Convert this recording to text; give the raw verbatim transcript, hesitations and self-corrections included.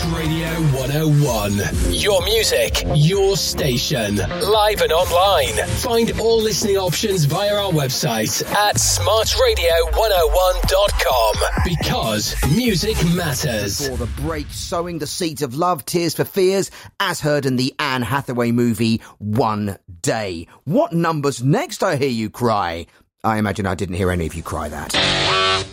Radio one oh one. Your music, your station. Live and online. Find all listening options via our website at smart radio one oh one dot com. Because music matters. For the break, sowing the seeds of love, tears for fears, as heard in the Anne Hathaway movie One Day. What number's next, I hear you cry? I imagine I didn't hear any of you cry that.